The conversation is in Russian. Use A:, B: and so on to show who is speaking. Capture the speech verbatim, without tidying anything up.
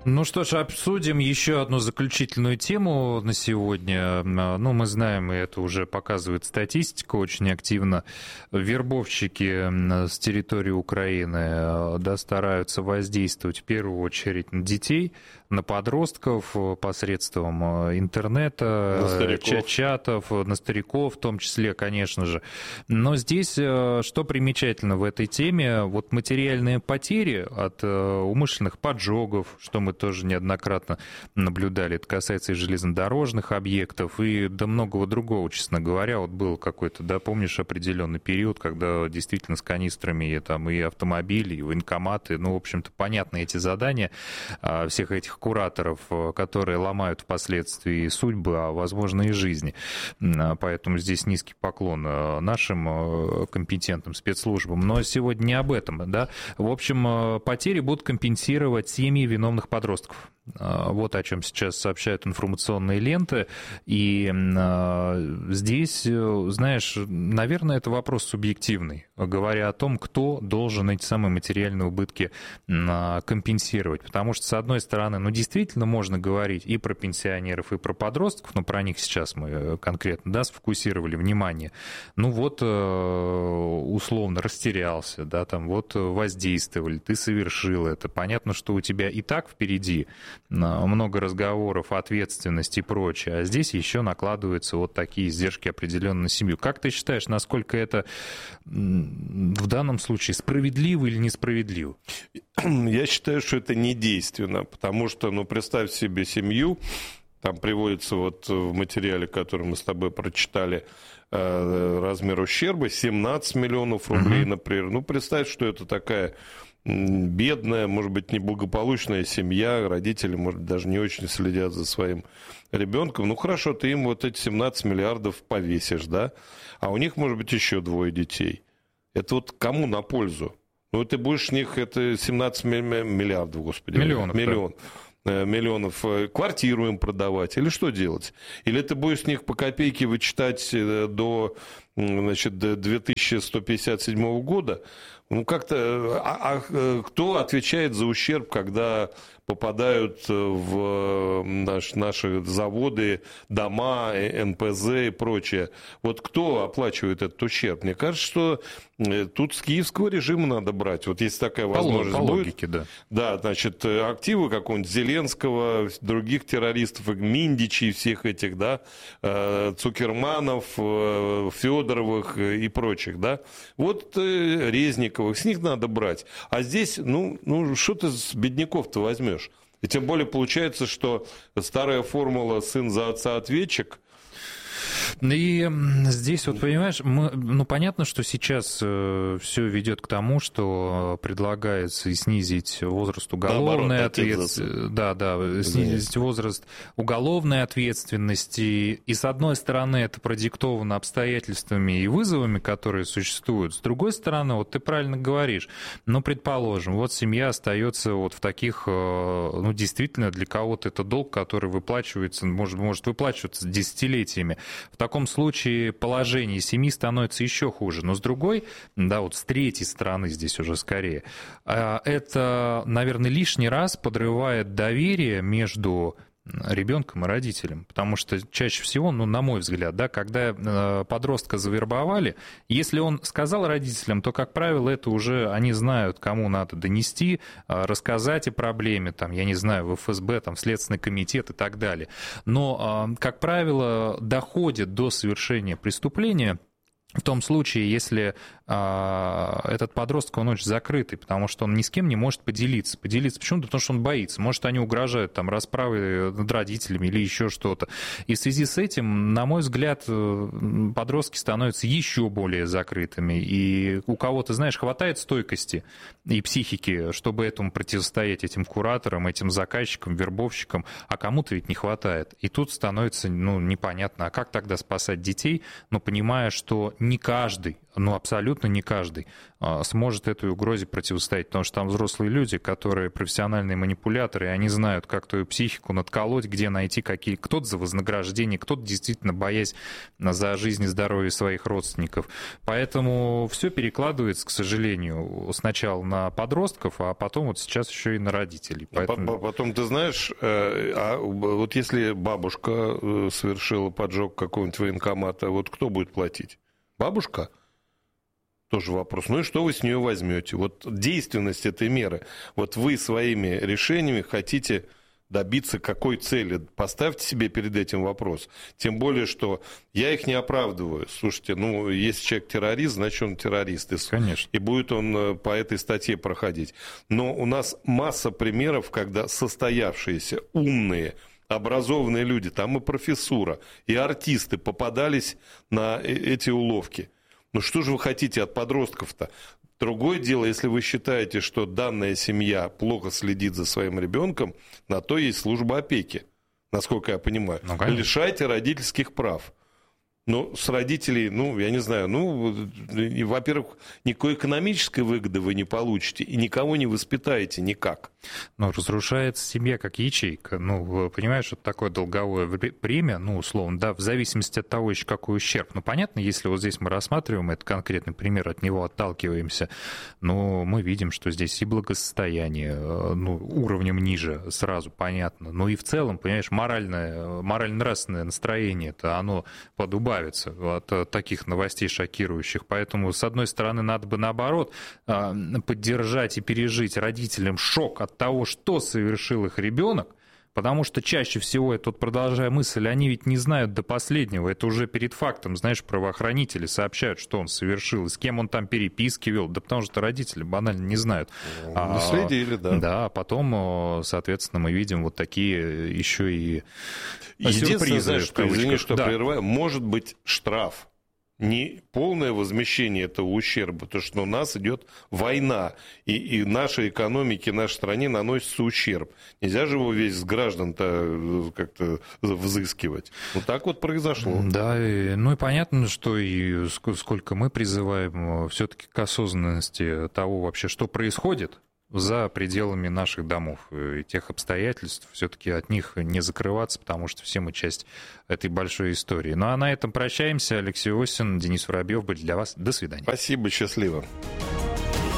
A: Ну что ж, обсудим еще одну заключительную тему на сегодня. Ну, мы знаем, и это уже показывает статистика очень активно. Вербовщики с территории Украины, да, стараются воздействовать в первую очередь на детей, на подростков посредством интернета, чат-чатов, на стариков в том числе, конечно же. Но здесь что примечательно в этой теме? Вот материальные потери от умышленных поджогов, что мы тоже неоднократно наблюдали. Это касается и железнодорожных объектов, и до многого другого, честно говоря. Вот был какой-то, да, помнишь, определенный период, когда действительно с канистрами и, там, и автомобили, и военкоматы, ну, в общем-то, понятны эти задания всех этих кураторов, которые ломают впоследствии судьбы, а, возможно, и жизни. Поэтому здесь низкий поклон нашим компетентным спецслужбам. Но сегодня не об этом, да. В общем, потери будут компенсировать семьи виновных подростков. Вот о чем сейчас сообщают информационные ленты. И здесь, знаешь, наверное, это вопрос субъективный, говоря о том, кто должен эти самые материальные убытки компенсировать. Потому что, с одной стороны, ну, действительно можно говорить и про пенсионеров, и про подростков, но про них сейчас мы конкретно, да, сфокусировали внимание. Ну вот, условно, растерялся, да, там вот воздействовали, ты совершил это. Понятно, что у тебя и так впереди много разговоров, ответственности и прочее, а здесь еще накладываются вот такие издержки определенно на семью. Как ты считаешь, насколько это в данном случае справедливо или несправедливо?
B: Я считаю, что это недейственно, потому что, ну, представь себе семью, там приводится вот в материале, который мы с тобой прочитали, размер ущерба семнадцать миллионов рублей, uh-huh. например. Ну, представь, что это такая бедная, может быть, неблагополучная семья, родители, может, даже не очень следят за своим ребенком. Ну, хорошо, ты им вот эти семнадцать миллиардов повесишь, да? А у них, может быть, еще двое детей. Это вот кому на пользу? Ну, ты будешь с них, это семнадцать миллиардов, господи.
A: Миллионов.
B: Миллион. Да. Миллионов квартиру им продавать, или что делать? Или ты будешь с них по копейке вычитать до, значит, до две тысячи сто пятьдесят седьмого года? Ну, как-то... А, а кто отвечает за ущерб, когда попадают в наш, наши заводы, дома, эн пэ зэ и прочее? Вот кто оплачивает этот ущерб? Мне кажется, что тут с киевского режима надо брать. Вот если такая возможность
A: по, по
B: будет.
A: логике, да.
B: Да, значит, активы какого-нибудь Зеленского, других террористов, Миндичей, всех этих, да, Цукерманов, Федоровых и прочих, да. Вот Резниковых, с них надо брать. А здесь, ну, ну что ты с бедняков-то возьмешь? И тем более получается, что старая формула «сын за отца ответчик».
A: И здесь, вот понимаешь, мы, ну понятно, что сейчас э, все ведет к тому, что предлагается снизить возраст уголовной ответственности, да, да, снизить возраст уголовной ответственности. И с одной стороны это продиктовано обстоятельствами и вызовами, которые существуют. С другой стороны, вот ты правильно говоришь, ну предположим, вот семья остается вот в таких, э, ну действительно для кого-то это долг, который выплачивается, может, может выплачиваться десятилетиями. В таком случае положение семьи становится еще хуже. Но с другой, да, вот с третьей стороны здесь уже скорее, это, наверное, лишний раз подрывает доверие между ребенком и родителем. Потому что чаще всего, ну, на мой взгляд, да, когда подростка завербовали, если он сказал родителям, то, как правило, это уже они знают, кому надо донести, рассказать о проблеме, там, я не знаю, в эф эс бэ, там, Следственный комитет и так далее. Но, как правило, доходит до совершения преступления в том случае, если а, этот подросток, он очень закрытый, потому что он ни с кем не может поделиться. Поделиться почему-то, потому что он боится. Может, они угрожают там расправой над родителями или еще что-то. И в связи с этим, на мой взгляд, подростки становятся еще более закрытыми. И у кого-то, знаешь, хватает стойкости и психики, чтобы этому противостоять, этим кураторам, этим заказчикам, вербовщикам, а кому-то ведь не хватает. И тут становится, ну, непонятно, а как тогда спасать детей, но понимая, что не каждый ну, абсолютно не каждый сможет этой угрозе противостоять, потому что там взрослые люди, которые профессиональные манипуляторы, и они знают, как твою психику надколоть, где найти какие... Кто-то за вознаграждение, кто-то действительно боясь за жизнь и здоровье своих родственников. Поэтому все перекладывается, к сожалению, сначала на подростков, а потом вот сейчас еще и на родителей. Поэтому...
B: Потом, ты знаешь, а вот если бабушка совершила поджог какого-нибудь военкомата, вот кто будет платить? Бабушка? Тоже вопрос. Ну и что вы с нее возьмете? Вот действенность этой меры. Вот вы своими решениями хотите добиться какой цели? Поставьте себе перед этим вопрос. Тем более, что я их не оправдываю. Слушайте, ну, если человек террорист, значит, он террорист. И,
A: Конечно.
B: И будет он по этой статье проходить. Но у нас масса примеров, когда состоявшиеся, умные, образованные люди, там и профессура, и артисты попадались на эти уловки. Ну что же вы хотите от подростков-то? Другое дело, если вы считаете, что данная семья плохо следит за своим ребенком, на то есть служба опеки, насколько я понимаю. Ну, лишайте родительских прав. Ну, с родителей, ну, я не знаю, ну, во-первых, никакой экономической выгоды вы не получите и никого не воспитаете никак.
A: Ну, разрушается семья как ячейка. Ну, понимаешь, что такое долговое бремя, ну, условно, да, в зависимости от того, еще какой ущерб. Ну, понятно, если вот здесь мы рассматриваем этот конкретный пример, от него отталкиваемся, но мы видим, что здесь и благосостояние, ну, уровнем ниже, сразу понятно. Ну, и в целом, понимаешь, моральное, морально-нравственное настроение-то, оно подубавится от таких новостей шокирующих. Поэтому, с одной стороны, надо бы, наоборот, поддержать и пережить родителям шок от того, что совершил их ребенок, потому что чаще всего, это вот продолжая мысль, они ведь не знают до последнего, это уже перед фактом, знаешь, правоохранители сообщают, что он совершил, и с кем он там переписки вел, да потому что родители банально не знают.
B: Наследили, а, да.
A: Да, а потом, соответственно, мы видим вот такие еще и
B: сюрпризы. Знаешь, что, извини, что да. прерываю, может быть штраф. Не полное возмещение этого ущерба, потому что у нас идет война, и, и нашей экономике, нашей стране наносится ущерб. Нельзя же его весь с граждан-то как-то взыскивать. Вот так вот произошло.
A: Да, и, ну и понятно, что и сколько мы призываем все-таки к осознанности того вообще, что происходит за пределами наших домов и тех обстоятельств, все-таки от них не закрываться, потому что все мы часть этой большой истории. Ну а на этом прощаемся. Алексей Осин, Денис Воробьев были для вас. До свидания.
B: Спасибо, счастливо.